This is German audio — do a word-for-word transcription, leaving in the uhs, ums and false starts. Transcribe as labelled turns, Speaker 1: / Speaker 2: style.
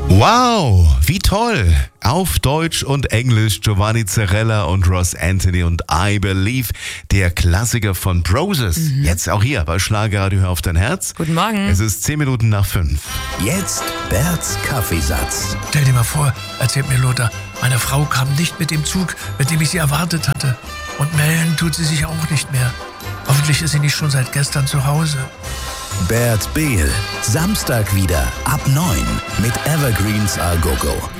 Speaker 1: Wow, wie toll! Auf Deutsch und Englisch Giovanni Zarella und Ross Anthony und I Believe, der Klassiker von Broses. Mhm. Jetzt auch hier bei Schlagerradio, hör auf dein Herz.
Speaker 2: Guten Morgen.
Speaker 1: Es ist zehn Minuten nach fünf.
Speaker 3: Jetzt Berts Kaffeesatz.
Speaker 4: Stell dir mal vor, erzählt mir Lothar, meine Frau kam nicht mit dem Zug, mit dem ich sie erwartet hatte. Und melden tut sie sich auch nicht mehr. Hoffentlich ist sie nicht schon seit gestern zu Hause.
Speaker 3: Bert Behl, Samstag wieder ab neun mit Evergreens A Go Go.